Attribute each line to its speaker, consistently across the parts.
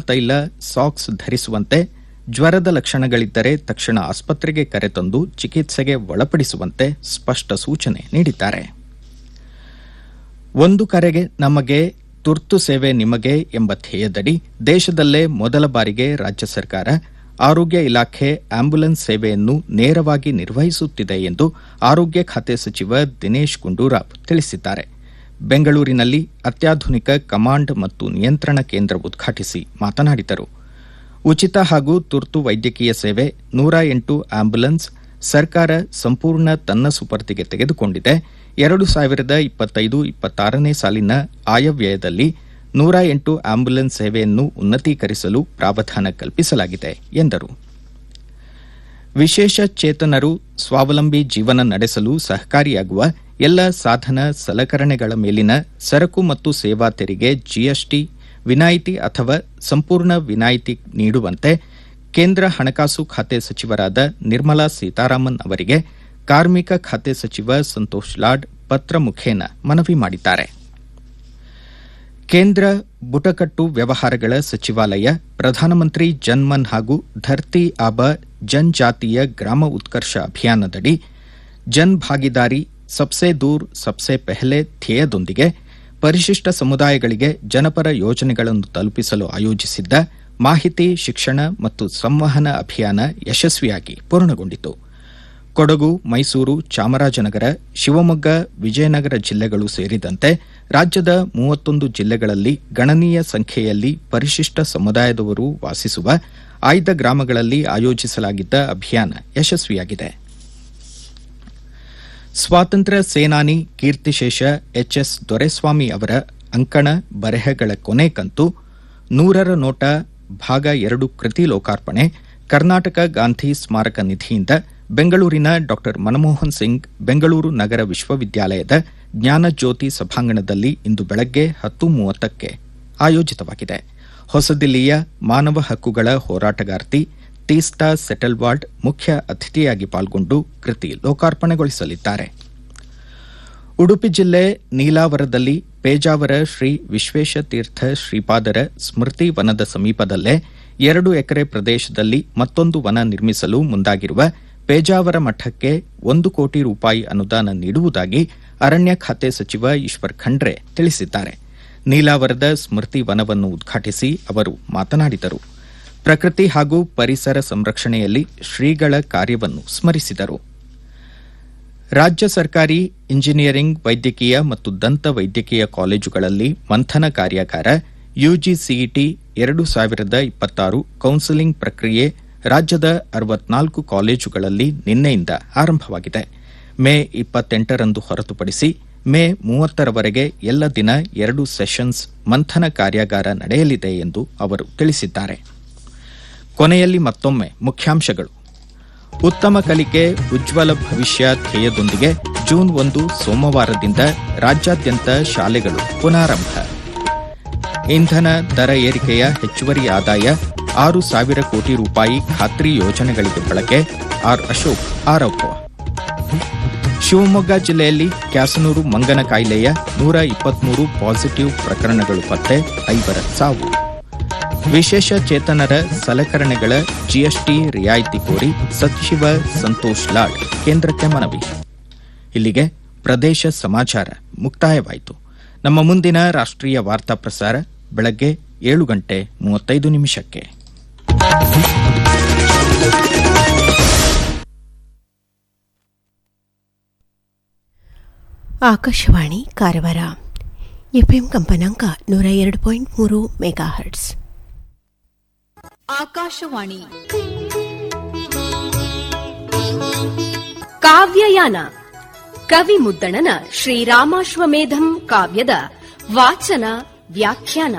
Speaker 1: ಆಲಾಪತೈಲ socks ಧರಿಸುವಂತೆ, ಜ್ವರದ ಲಕ್ಷಣಗಳಿದ್ದರೆ ತಕ್ಷಣ ಆಸ್ಪತ್ರೆಗೆ ಕರೆತಂದು ಚಿಕಿತ್ಸೆಗೆ ಒಳಪಡಿಸುವಂತೆ ಸ್ಪಷ್ಟ ಸೂಚನೆ ನೀಡಿದ್ದಾರೆ. ಒಂದು ಕರೆಗೆ ನಮಗೆ, ತುರ್ತು ಸೇವೆ ನಿಮಗೆ ಎಂಬ ಧ್ಯೇಯದಡಿ ದೇಶದಲ್ಲೇ ಮೊದಲ ಬಾರಿಗೆ ರಾಜ್ಯ ಸರ್ಕಾರ ಆರೋಗ್ಯ ಇಲಾಖೆ ಆಂಬ್ಯುಲೆನ್ಸ್ ಸೇವೆಯನ್ನು ನೇರವಾಗಿ ನಿರ್ವಹಿಸುತ್ತಿದೆ ಎಂದು ಆರೋಗ್ಯ ಖಾತೆ ಸಚಿವ ದಿನೇಶ್ ಗುಂಡೂರಾವ್ ತಿಳಿಸಿದ್ದಾರೆ. ಬೆಂಗಳೂರಿನಲ್ಲಿ ಅತ್ಯಾಧುನಿಕ ಕಮಾಂಡ್ ಮತ್ತು ನಿಯಂತ್ರಣ ಕೇಂದ್ರ ಉದ್ಘಾಟಿಸಿ ಮಾತನಾಡಿದರು. ಉಚಿತ ಹಾಗೂ ತುರ್ತು ವೈದ್ಯಕೀಯ ಸೇವೆ 108 ಆಂಬ್ಯುಲೆನ್ಸ್ ಸರ್ಕಾರ ಸಂಪೂರ್ಣ ತನ್ನ ಸುಪರ್ದಿಗೆ ತೆಗೆದುಕೊಂಡಿದೆ. 2025-26ನೇ ಸಾಲಿನ ಆಯವ್ಯಯದಲ್ಲಿ 108 ಆಂಬ್ಯುಲೆನ್ಸ್ ಸೇವೆಯನ್ನು ಉನ್ನತೀಕರಿಸಲು ಪ್ರಾವಧಾನ ಕಲ್ಪಿಸಲಾಗಿದೆ ಎಂದರು. ವಿಶೇಷ ಚೇತನರು ಸ್ವಾವಲಂಬಿ ಜೀವನ ನಡೆಸಲು ಸಹಕಾರಿಯಾಗುವ ಎಲ್ಲ ಸಾಧನ ಸಲಕರಣೆಗಳ ಮೇಲಿನ ಸರಕು ಮತ್ತು ಸೇವಾ ತೆರಿಗೆ ಜಿಎಸ್ಟಿ ವಿನಾಯಿತಿ ಅಥವಾ ಸಂಪೂರ್ಣ ವಿನಾಯಿತಿ ನೀಡುವಂತೆ ಕೇಂದ್ರ ಹಣಕಾಸು ಖಾತೆ ಸಚಿವರಾದ ನಿರ್ಮಲಾ ಸೀತಾರಾಮನ್ ಅವರಿಗೆ ಕಾರ್ಮಿಕ ಖಾತೆ ಸಚಿವ ಸಂತೋಷ್ ಲಾಡ್ ಪತ್ರ ಮುಖೇನ ಮನವಿ ಮಾಡಿದ್ದಾರೆ. ಕೇಂದ್ರ ಬುಡಕಟ್ಟು ವ್ಯವಹಾರಗಳ ಸಚಿವಾಲಯ ಪ್ರಧಾನಮಂತ್ರಿ ಜನ್ಮನ್ ಹಾಗೂ ಧರ್ತಿ ಆಬ ಜನಜಾತೀಯ ಗ್ರಾಮ ಉತ್ಕರ್ಷ ಅಭಿಯಾನದಡಿ ಜನ್ ಭಾಗಿದಾರಿ ಸಬ್ಸೆ ದೂರ್ ಸಬ್ಸೆ ಪೆಹಲೆ ಧ್ಯೇಯದೊಂದಿಗೆ ಪರಿಶಿಷ್ಟ ಸಮುದಾಯಗಳಿಗೆ ಜನಪರ ಯೋಜನೆಗಳನ್ನು ತಲುಪಿಸಲು ಆಯೋಜಿಸಿದ್ದ ಮಾಹಿತಿ, ಶಿಕ್ಷಣ ಮತ್ತು ಸಂವಹನ ಅಭಿಯಾನ ಯಶಸ್ವಿಯಾಗಿ ಪೂರ್ಣಗೊಂಡಿತು. ಕೊಡಗು, ಮೈಸೂರು, ಚಾಮರಾಜನಗರ, ಶಿವಮೊಗ್ಗ, ವಿಜಯನಗರ ಜಿಲ್ಲೆಗಳು ಸೇರಿದಂತೆ ರಾಜ್ಯದ 31 ಜಿಲ್ಲೆಗಳಲ್ಲಿ ಗಣನೀಯ ಸಂಖ್ಯೆಯಲ್ಲಿ ಪರಿಶಿಷ್ಟ ಸಮುದಾಯದವರು ವಾಸಿಸುವ ಆಯ್ದ ಗ್ರಾಮಗಳಲ್ಲಿ ಆಯೋಜಿಸಲಾಗಿದ್ದ ಅಭಿಯಾನ ಯಶಸ್ವಿಯಾಗಿದೆ. ಸ್ವಾತಂತ್ರ್ಯ ಸೇನಾನಿ ಕೀರ್ತಿಶೇಷ ಎಚ್ಎಸ್ ದೊರೆಸ್ವಾಮಿ ಅವರ ಅಂಕಣ ಬರೆಹಗಳ ಕೊನೆ ಕಂತು 100ರ ನೋಟ ಭಾಗ 2 ಕೃತಿ ಲೋಕಾರ್ಪಣೆ ಕರ್ನಾಟಕ ಗಾಂಧಿ ಸ್ಮಾರಕ ನಿಧಿಯಿಂದ ಬೆಂಗಳೂರಿನ ಡಾ ಮನಮೋಹನ್ ಸಿಂಗ್ ಬೆಂಗಳೂರು ನಗರ ವಿಶ್ವವಿದ್ಯಾಲಯದ ಜ್ಞಾನಜ್ಯೋತಿ ಸಭಾಂಗಣದಲ್ಲಿ ಇಂದು ಬೆಳಗ್ಗೆ 10:30ಕ್ಕೆ ಆಯೋಜಿತವಾಗಿದೆ. ಹೊಸದಿಲ್ಲಿಯ ಮಾನವ ಹಕ್ಕುಗಳ ಹೋರಾಟಗಾರ್ತಿ ತೀಸ್ತಾ ಸೆಟಲ್ವಾಲ್ಡ್ ಮುಖ್ಯ ಅತಿಥಿಯಾಗಿ ಪಾಲ್ಗೊಂಡು ಕೃತಿ ಲೋಕಾರ್ಪಣೆಗೊಳಿಸಲಿದ್ದಾರೆ. ಉಡುಪಿ ಜಿಲ್ಲೆ ನೀಲಾವರದಲ್ಲಿ ಪೇಜಾವರ ಶ್ರೀ ವಿಶ್ವೇಶತೀರ್ಥ ಶ್ರೀಪಾದರ ಸ್ಮೃತಿ ವನದ ಸಮೀಪದಲ್ಲೇ 2 ಎಕರೆ ಪ್ರದೇಶದಲ್ಲಿ ಮತ್ತೊಂದು ವನ ನಿರ್ಮಿಸಲು ಮುಂದಾಗಿರುವ ಪೇಜಾವರ ಮಠಕ್ಕೆ 1 ಕೋಟಿ ರೂಪಾಯಿ ಅನುದಾನ ನೀಡುವುದಾಗಿ ಅರಣ್ಯ ಖಾತೆ ಸಚಿವ ಈಶ್ವರ್ ಖಂಡ್ರೆ ತಿಳಿಸಿದ್ದಾರೆ. ನೀಲಾವರದ ಸ್ಮೃತಿ ವನವನ್ನು ಉದ್ಘಾಟಿಸಿ ಅವರು ಮಾತನಾಡಿದರು. ಪ್ರಕೃತಿ ಹಾಗೂ ಪರಿಸರ ಸಂರಕ್ಷಣೆಯಲ್ಲಿ ಶ್ರೀಗಳ ಕಾರ್ಯವನ್ನು ಸ್ಮರಿಸಿದರು. ರಾಜ್ಯ ಸರ್ಕಾರಿ ಇಂಜಿನಿಯರಿಂಗ್, ವೈದ್ಯಕೀಯ ಮತ್ತು ದಂತ ವೈದ್ಯಕೀಯ ಕಾಲೇಜುಗಳಲ್ಲಿ ಮಂಥನ ಕಾರ್ಯಾಗಾರ ಯುಜಿಸಿಇಟಿ 2026 ಕೌನ್ಸೆಲಿಂಗ್ ಪ್ರಕ್ರಿಯೆ ರಾಜ್ಯದ 64 ಕಾಲೇಜುಗಳಲ್ಲಿ ನಿನ್ನೆಯಿಂದ ಆರಂಭವಾಗಿದೆ. ಮೇ 28ರಂದು ಹೊರತುಪಡಿಸಿ ಮೇ 30ರವರೆಗೆ ಎಲ್ಲ ದಿನ 2 ಸೆಷನ್ಸ್ ಮಂಥನ ಕಾರ್ಯಾಗಾರ ನಡೆಯಲಿದೆ ಎಂದು ಅವರು ತಿಳಿಸಿದ್ದಾರೆ. ಕೊನೆಯಲ್ಲಿ ಮತ್ತೊಮ್ಮೆ ಮುಖ್ಯಾಂಶಗಳು. ಉತ್ತಮ ಕಲಿಕೆ, ಉಜ್ವಲ ಭವಿಷ್ಯ ಧ್ಯೇಯದೊಂದಿಗೆ ಜೂನ್ 1 ಸೋಮವಾರದಿಂದ ರಾಜ್ಯಾದ್ಯಂತ ಶಾಲೆಗಳು ಪುನಾರಂಭ. ಇಂಧನ ದರ ಏರಿಕೆಯ ಹೆಚ್ಚುವರಿ ಆದಾಯ 6,000 ಕೋಟಿ ರೂಪಾಯಿ ಖಾತ್ರಿ ಯೋಜನೆಗಳಿಗೆ ಬಳಕೆ ಆರ್ ಅಶೋಕ್ ಆರೋಪ. ಶಿವಮೊಗ್ಗ ಜಿಲ್ಲೆಯಲ್ಲಿ ಕ್ಯಾಸನೂರು ಮಂಗನ ಕಾಯಿಲೆಯ 123 ಪಾಸಿಟಿವ್ ಪ್ರಕರಣಗಳು ಪತ್ತೆ, 5 ಸಾವು. ವಿಶೇಷ ಚೇತನರ ಸಲಕರಣೆಗಳ ಜಿಎಸ್ಟಿ ರಿಯಾಯಿತಿ ಕೋರಿ ಸಚಿವ ಸಂತೋಷ್ ಲಾಡ್ ಕೇಂದ್ರಕ್ಕೆ ಮನವಿ. ಇಲ್ಲಿಗೆ ಪ್ರದೇಶ ಸಮಾಚಾರ ಮುಕ್ತಾಯವಾಯಿತು. ನಮ್ಮ ಮುಂದಿನ ರಾಷ್ಟ್ರೀಯ ವಾರ್ತಾ ಪ್ರಸಾರ ಬೆಳಗ್ಗೆ 7:35.
Speaker 2: ಆಕಾಶವಾಣಿ ಕಾರವಾರ ಎಫ್ಎಂ ಕಂಪನಾಂಕ 102.3 ಮೆಗಾಹರ್ಟ್ಸ್.
Speaker 3: ಆಕಾಶವಾಣಿ ಕಾವ್ಯಯಾನ ಕವಿ ಮುದ್ದಣನ ಶ್ರೀರಾಮಾಶ್ವಮೇಧಂ ಕಾವ್ಯದ ವಾಚನ ವ್ಯಾಖ್ಯಾನ.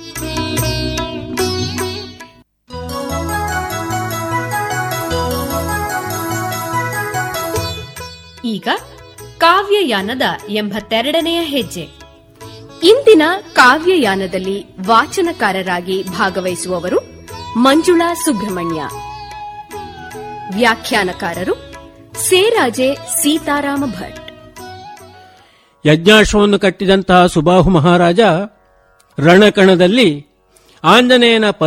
Speaker 3: ಈಗ ಕಾವ್ಯಯಾನದ 82ನೆಯ ಹೆಜ್ಜೆ. ಇಂದಿನ ಕಾವ್ಯಯಾನದಲ್ಲಿ ವಾಚನಕಾರರಾಗಿ ಭಾಗವಹಿಸುವವರು ಮಂಜುಳಾ ಸುಬ್ರಹ್ಮಣ್ಯ. ವ್ಯಾಖ್ಯಾನಕಾರರು ಸೇರಾಜೆ ಸೀತಾರಾಮ ಭಟ್.
Speaker 4: ಯಜ್ಞಾಶ್ವವನ್ನು ಕಟ್ಟಿದಂತಹ ಸುಬಾಹು ಮಹಾರಾಜ ರಣಕಣದಲ್ಲಿ ಆಂಜನೇಯನ